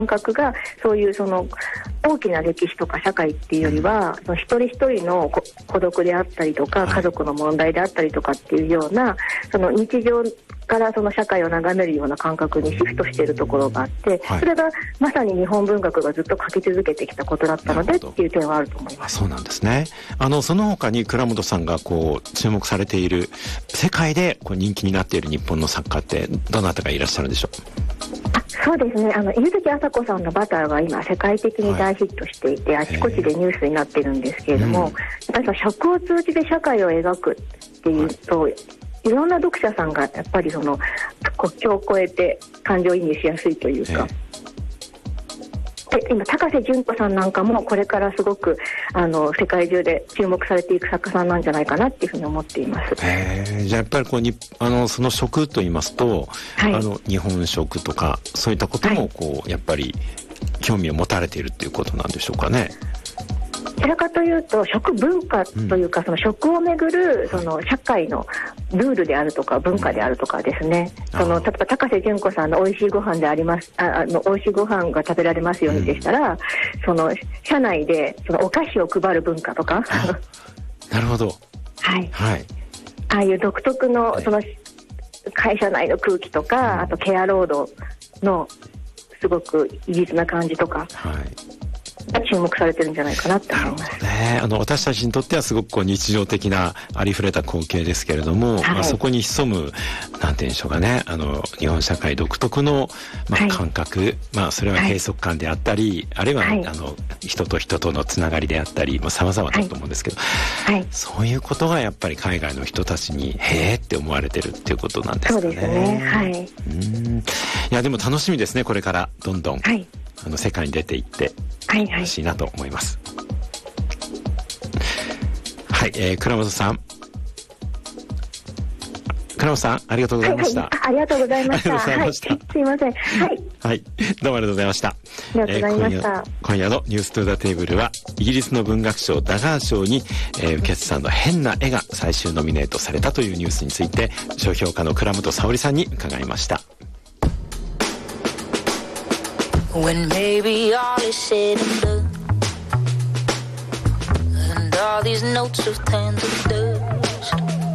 感覚がそういうその大きな歴史とか社会っていうよりは、その一人一人の孤独であったりとか、家族の問題であったりとかっていうような、その日常からその社会を眺めるような感覚にシフトしているところがあって、それがまさに日本文学がずっと書き続けてきたことだったのでっていう点はあると思います。 そうなんですね。その他に倉本さんがこう注目されている、世界でこう人気になっている日本の作家ってどなたがいらっしゃるんでしょう？ そうですね、犬月麻子さんのバターが今世界的に大ヒットしていて、あちこちでニュースになってるんですけれども、やっぱりその食を通じて社会を描くっていうと、いろんな読者さんがやっぱりその国境を越えて感情移入しやすいというか、で今高瀬淳子さんなんかもこれからすごく世界中で注目されていく作家さんなんじゃないかなっていうふうに思っています。 じゃあやっぱりこうその食といいますと、日本食とかそういったこともこう、やっぱり興味を持たれているっていうことなんでしょうかね。 どちらかというと食文化というか、その食をめぐるその社会のルールであるとか文化であるとかですね、例えば高瀬淳子さんの美味しいご飯であります美味しいご飯が食べられますようにでしたら、その社内でそのお菓子を配る文化とかなるほど、ああいう独特のその会社内の空気とか、あとケア労働のすごくいびつな感じとか、注目されてるんじゃないかなって思います。 私たちにとってはすごくこう日常的なありふれた光景ですけれども、そこに潜むなんて言うんでしょうかね、日本社会独特の、感覚、それは閉塞感であったり、あるいは、人と人とのつながりであったり、様々だと思うんですけど、そういうことがやっぱり海外の人たちにへーって思われてるっていうことなんですかね。そうですね。いやでも楽しみですね、これからどんどん、世界に出ていってほしいなと思います。倉本さんありがとうございました。 ありがとうございました。すいません。 どうもありがとうございました。 ありがとうございました。 今夜のニューストゥーザテーブルはイギリスの文学賞ダガー賞に、雨穴さんの変な絵が最終ノミネートされたというニュースについて、書評家の倉本沙織さんに伺いました。When maybe all is said and done, and all these notes of tender love